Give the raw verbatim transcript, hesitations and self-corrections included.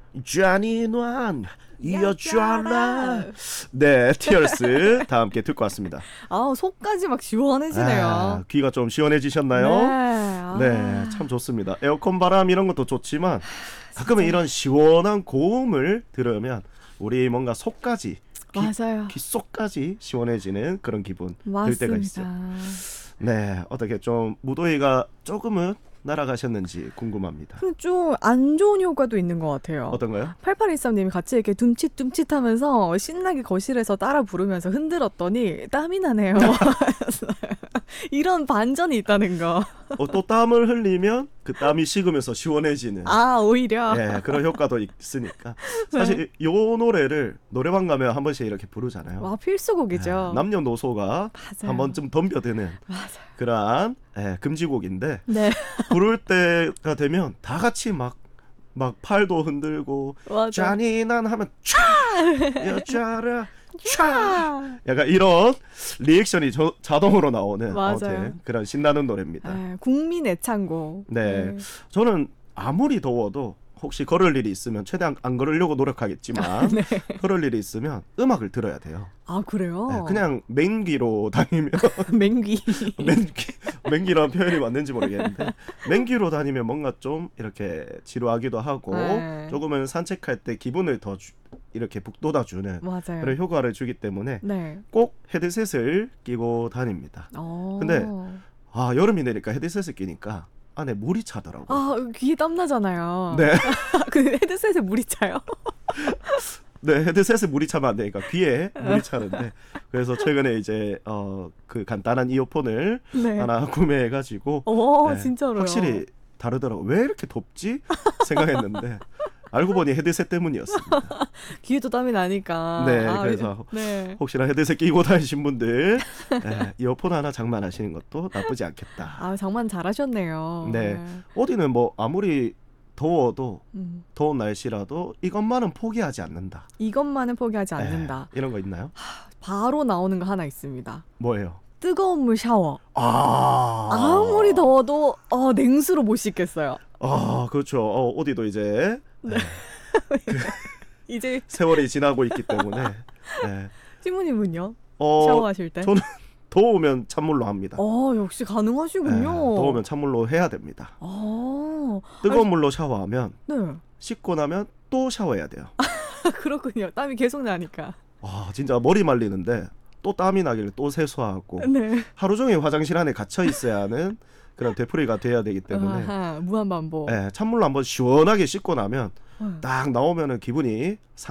잔인한 여자라. 네, 티얼스 다 함께 듣고 왔습니다. 아, 속까지 막 시원해지네요. 아, 귀가 좀 시원해지셨나요? 네, 아. 네, 참 좋습니다. 에어컨 바람 이런 것도 좋지만 가끔은 이런 시원한 고음을 들으면 우리 뭔가 속까지 귀, 맞아요. 귀 속까지 시원해지는 그런 기분 맞습니다. 들 때가 있어요. 네, 어떻게 좀 무더위가 조금은 날아가셨는지 궁금합니다. 좀 안 좋은 효과도 있는 것 같아요. 어떤가요? 팔팔일삼님이 같이 이렇게 둠칫둠칫하면서 신나게 거실에서 따라 부르면서 흔들었더니 땀이 나네요. 이런 반전이 있다는 거. 어, 또 땀을 흘리면 그 땀이 식으면서 시원해지는 아, 오히려. 네, 그런 효과도 있으니까 사실 이 노래를 노래방 가면 한 번씩 이렇게 부르잖아요. 와, 필수곡이죠. 네, 남녀노소가 맞아요. 한 번쯤 덤벼드는 맞아요. 그러한 네, 금지곡인데 네. 부를 때가 되면 다 같이 막, 막 팔도 흔들고 맞아. 잔인한 하면 촤 여자라 촤 약간 이런 리액션이 저, 자동으로 나오는 맞아요. 아무튼 그런 신나는 노래입니다. 네, 국민 애창곡. 네. 저는 아무리 더워도 혹시 걸을 일이 있으면 최대한 안 걸으려고 노력하겠지만 네. 걸을 일이 있으면 음악을 들어야 돼요. 아, 그래요? 네, 그냥 맹기로 다니면 맹귀. 맹기, 맹기라는 표현이 맞는지 모르겠는데 맹기로 다니면 뭔가 좀 이렇게 지루하기도 하고 네. 조금은 산책할 때 기분을 더 주, 이렇게 북돋아주는 맞아요. 그런 효과를 주기 때문에 네. 꼭 헤드셋을 끼고 다닙니다. 어. 근데 아, 여름이 되니까 헤드셋을 끼니까 안에 물이 차더라고요. 아, 귀에 땀 나잖아요. 네. 그 헤드셋에 물이 차요? 네, 헤드셋에 물이 차면 안 되니까 귀에 물이 차는데 그래서 최근에 이제 어, 그 간단한 이어폰을 네. 하나 구매해가지고 오, 네, 진짜로요? 확실히 다르더라고. 왜 이렇게 덥지? 생각했는데 알고 보니 헤드셋 때문이었습니다. 귀에도 땀이 나니까. 네, 아, 그래서 네. 혹시나 헤드셋 끼고 다니신 분들 네, 이어폰 하나 장만하시는 것도 나쁘지 않겠다. 아, 장만 잘하셨네요. 네, 어디는 뭐 아무리 더워도 음. 더운 날씨라도 이것만은 포기하지 않는다. 이것만은 포기하지 네, 않는다. 이런 거 있나요? 바로 나오는 거 하나 있습니다. 뭐예요? 뜨거운 물 샤워. 아, 아무리 더워도 어, 냉수로 못 씻겠어요. 아, 그렇죠. 어, 어디도 이제 네. 이제 세월이 지나고 있기 때문에 네. 시무님은요? 어, 샤워하실 때? 저는 더우면 찬물로 합니다. 어, 역시 가능하시군요. 네, 더우면 찬물로 해야 됩니다. 아, 뜨거운 물로 샤워하면 네. 씻고 나면 또 샤워해야 돼요. 그렇군요. 땀이 계속 나니까. 와, 진짜 머리 말리는데 또 땀이 나길래 또 세수하고 네. 하루 종일 화장실 안에 갇혀 있어야 하는 그런 되풀이가 돼야 되기 때문에 아하, 무한반복. 네, 찬물로 한번 시원하게 씻고 나면 어. 딱 나오면은 기분이 상